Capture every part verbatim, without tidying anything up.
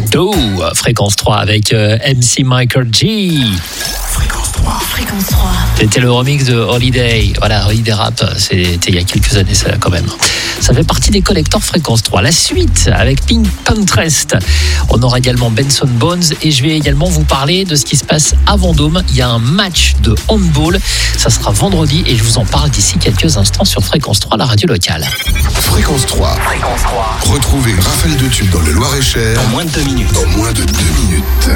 Do, Fréquence trois avec euh, M C Michael G. Fréquence trois. Fréquence trois. C'était le remix de Holiday. Voilà, Holiday Rap, c'était il y a quelques années, ça quand même. Ça fait partie des collecteurs Fréquence trois. La suite avec Pink Pinterest. On aura également Benson Bones et je vais également vous parler de ce qui se passe à Vendôme. Il y a un match de handball. Ça sera vendredi et je vous en parle d'ici quelques instants sur Fréquence trois, la radio locale. Fréquence trois. Fréquence trois. Retrouvez une rafale de tubes dans le Loir-et-Cher. Dans moins de deux minutes. Dans moins de deux minutes.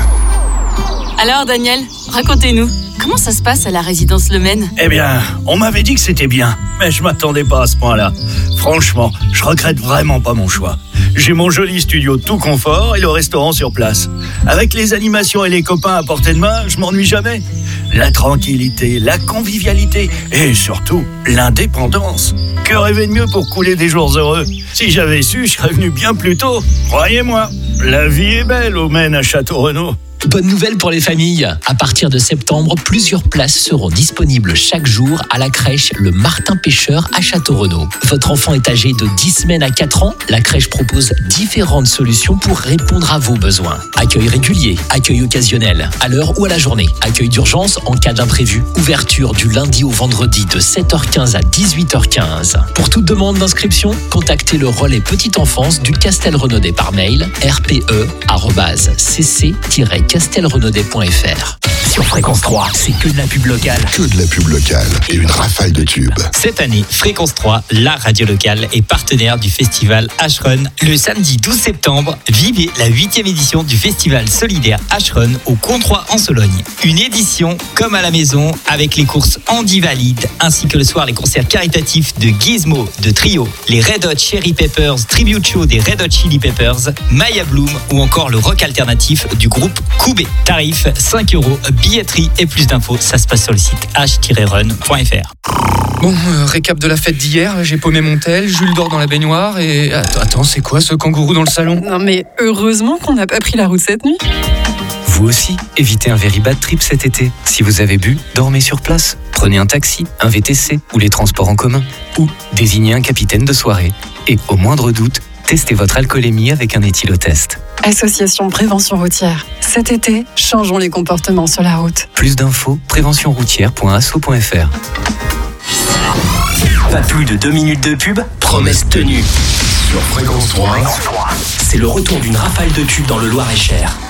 Alors Daniel, racontez-nous, comment ça se passe à la résidence Le Maine ? Eh bien, on m'avait dit que c'était bien, mais je m'attendais pas à ce point-là. Franchement, je regrette vraiment pas mon choix. J'ai mon joli studio tout confort et le restaurant sur place. Avec les animations et les copains à portée de main, je m'ennuie jamais. La tranquillité, la convivialité et surtout l'indépendance. Que rêver de mieux pour couler des jours heureux ? Si j'avais su, je serais venu bien plus tôt. Croyez-moi, la vie est belle au Maine à Château-Renaud. Bonne nouvelle pour les familles. À partir de septembre, plusieurs places seront disponibles chaque jour à la crèche Le Martin Pêcheur à Château-Renaud. Votre enfant est âgé de dix semaines à quatre ans. La crèche propose différentes solutions pour répondre à vos besoins. Accueil régulier, accueil occasionnel, à l'heure ou à la journée. Accueil d'urgence en cas d'imprévu. Ouverture du lundi au vendredi de sept heures quinze à dix-huit heures quinze. Pour toute demande d'inscription, contactez le relais petite enfance du Castelrenaudet par mail r p e arobase c c tiret castelrenaudet point f r. Sur Fréquence trois, c'est que de la pub locale. Que de la pub locale et une rafale de tubes. Cette année, Fréquence trois, la radio locale, est partenaire du festival H-Run. Le samedi douze septembre, vivez la huitième édition du festival solidaire H-Run au Comtrois en Sologne. Une édition comme à la maison avec les courses Andy Valide ainsi que le soir les concerts caritatifs de Gizmo, de Trio, les Red Hot Chili Peppers, Tribute Show des Red Hot Chili Peppers, Maya Bloom ou encore le rock alternatif du groupe Koubé. Tarif cinq euros, billetterie et plus d'infos, ça se passe sur le site h tiret run point f r. Bon, euh, récap de la fête d'hier, j'ai paumé mon tel, Jules dort dans la baignoire et... Attends, attends, c'est quoi ce kangourou dans le salon ? Non mais heureusement qu'on n'a pas pris la route cette nuit. Vous aussi, évitez un very bad trip cet été. Si vous avez bu, dormez sur place. Prenez un taxi, un V T C ou les transports en commun. Ou désignez un capitaine de soirée. Et au moindre doute, testez votre alcoolémie avec un éthylotest. Association Prévention Routière. Cet été, changeons les comportements sur la route. Plus d'infos, prévention routière point asso point f r. Pas plus de deux minutes de pub, promesse tenue. Sur Fréquence trois, c'est le retour d'une rafale de tubes dans le Loir-et-Cher.